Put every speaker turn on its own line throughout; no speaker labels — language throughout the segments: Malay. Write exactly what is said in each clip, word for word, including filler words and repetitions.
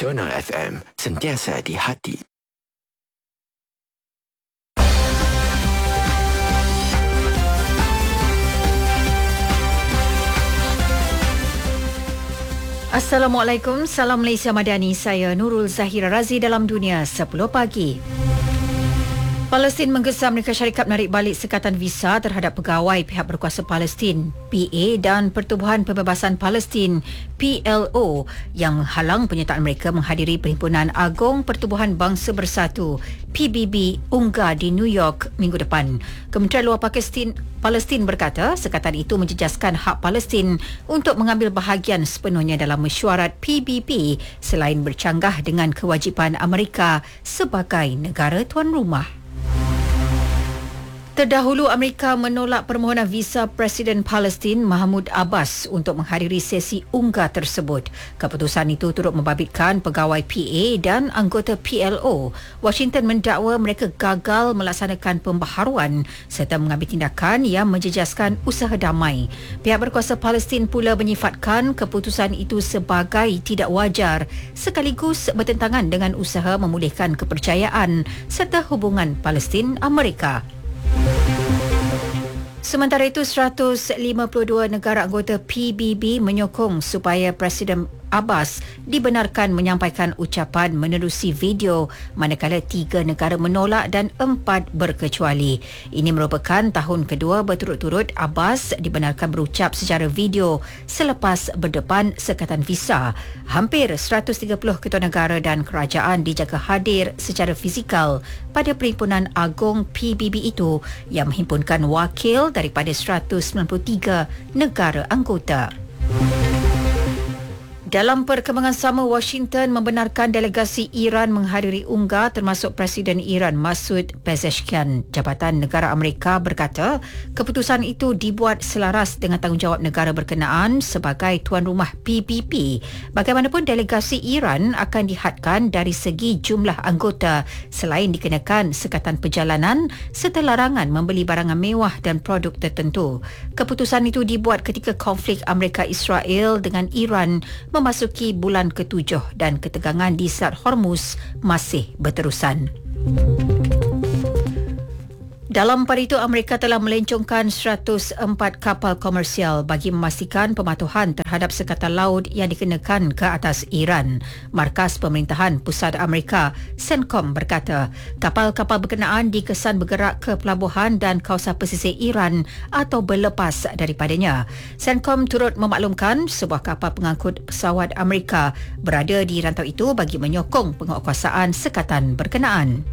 Nasional F M, sentiasa di hati.
Assalamualaikum, salam Malaysia Madani. Saya Nurul Zahira Razi dalam Dunia sepuluh pagi. Palestin menggesa Amerika Syarikat menarik balik sekatan visa terhadap pegawai pihak berkuasa Palestin P A dan Pertubuhan Pembebasan Palestin P L O yang menghalang penyertaan mereka menghadiri Perhimpunan Agung Pertubuhan Bangsa Bersatu P B B UNGA di New York minggu depan. Kementerian Luar Pakistan Palestin berkata sekatan itu menjejaskan hak Palestin untuk mengambil bahagian sepenuhnya dalam mesyuarat P B B selain bercanggah dengan kewajipan Amerika sebagai negara tuan rumah. Terdahulu, Amerika menolak permohonan visa Presiden Palestin Mahmud Abbas untuk menghadiri sesi UNGA tersebut. Keputusan itu turut membabitkan pegawai P A dan anggota P L O. Washington mendakwa mereka gagal melaksanakan pembaharuan serta mengambil tindakan yang menjejaskan usaha damai. Pihak berkuasa Palestin pula menyifatkan keputusan itu sebagai tidak wajar sekaligus bertentangan dengan usaha memulihkan kepercayaan serta hubungan Palestin-Amerika. Sementara itu, seratus lima puluh dua negara anggota P B B menyokong supaya Presiden Abbas dibenarkan menyampaikan ucapan menerusi video manakala tiga negara menolak dan empat berkecuali. Ini merupakan tahun kedua berturut-turut Abbas dibenarkan berucap secara video selepas berdepan sekatan visa. Hampir seratus tiga puluh ketua negara dan kerajaan dijangka hadir secara fizikal pada Perhimpunan Agung P B B itu yang menghimpunkan wakil daripada seratus sembilan puluh tiga negara anggota. Dalam perkembangan sama, Washington membenarkan delegasi Iran menghadiri UNGA termasuk Presiden Iran Masoud Pezeshkian. Jabatan Negara Amerika berkata keputusan itu dibuat selaras dengan tanggungjawab negara berkenaan sebagai tuan rumah P B B. Bagaimanapun, delegasi Iran akan dihadkan dari segi jumlah anggota selain dikenakan sekatan perjalanan serta larangan membeli barangan mewah dan produk tertentu. Keputusan itu dibuat ketika konflik Amerika-Israel dengan Iran memasuki bulan ketujuh dan ketegangan di Selat Hormuz masih berterusan. Dalam pada itu, Amerika telah melencongkan seratus empat kapal komersial bagi memastikan pematuhan terhadap sekatan laut yang dikenakan ke atas Iran. Markas Pemerintahan Pusat Amerika, CENTCOM, berkata kapal-kapal berkenaan dikesan bergerak ke pelabuhan dan kawasan pesisir Iran atau berlepas daripadanya. CENTCOM turut memaklumkan sebuah kapal pengangkut pesawat Amerika berada di rantau itu bagi menyokong penguatkuasaan sekatan berkenaan.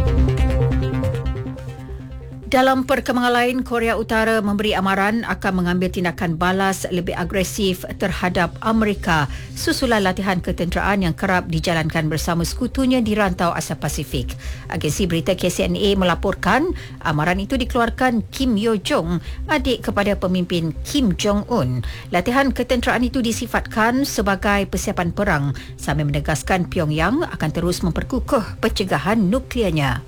Dalam perkembangan lain, Korea Utara memberi amaran akan mengambil tindakan balas lebih agresif terhadap Amerika susulan latihan ketenteraan yang kerap dijalankan bersama sekutunya di rantau Asia Pasifik. Agensi berita K C N A melaporkan amaran itu dikeluarkan Kim Yo Jong, adik kepada pemimpin Kim Jong Un. Latihan ketenteraan itu disifatkan sebagai persiapan perang sambil menegaskan Pyongyang akan terus memperkukuh pencegahan nuklearnya.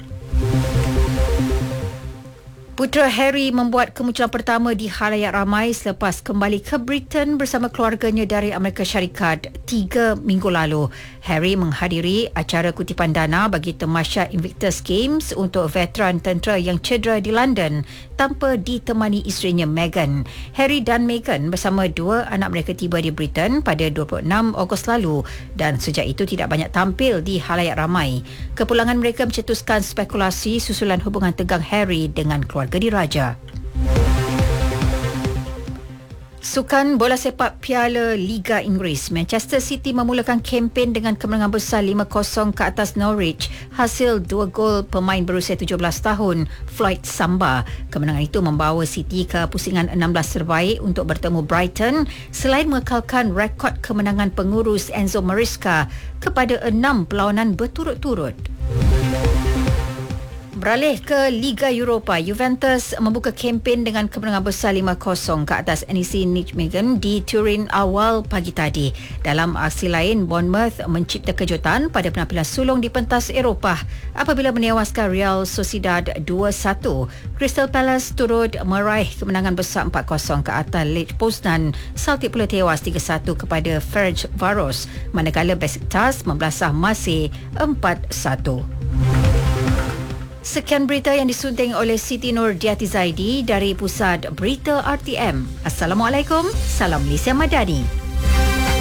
Putera Harry membuat kemunculan pertama di halayak ramai selepas kembali ke Britain bersama keluarganya dari Amerika Syarikat tiga minggu lalu. Harry menghadiri acara kutipan dana bagi tamasya Invictus Games untuk veteran tentera yang cedera di London tanpa ditemani isterinya Meghan. Harry dan Meghan bersama dua anak mereka tiba di Britain pada dua puluh enam Ogos lalu dan sejak itu tidak banyak tampil di halayak ramai. Kepulangan mereka mencetuskan spekulasi susulan hubungan tegang Harry dengan keluarga diraja. Sukan bola sepak Piala Liga Inggeris, Manchester City memulakan kempen dengan kemenangan besar lima kosong ke atas Norwich hasil dua gol pemain berusia tujuh belas tahun Floyd Samba. Kemenangan itu membawa City ke pusingan enam belas terbaik untuk bertemu Brighton selain mengekalkan rekod kemenangan pengurus Enzo Maresca kepada enam perlawanan berturut-turut. Beralih ke Liga Eropah, Juventus membuka kempen dengan kemenangan besar lima kosong ke atas N E C Nijmegen di Turin awal pagi tadi. Dalam aksi lain, Bournemouth mencipta kejutan pada penampilan sulung di pentas Eropah apabila menewaskan Real Sociedad dua satu. Crystal Palace turut meraih kemenangan besar empat kosong ke atas Lech Poznan. Celtic pula tewas tiga satu kepada Ferencvaros, manakala Besiktas membelasah Marseille empat satu. Sekian berita yang disunting oleh Siti Nurdiati Zaidi dari Pusat Berita R T M. Assalamualaikum, salam Malaysia Madani.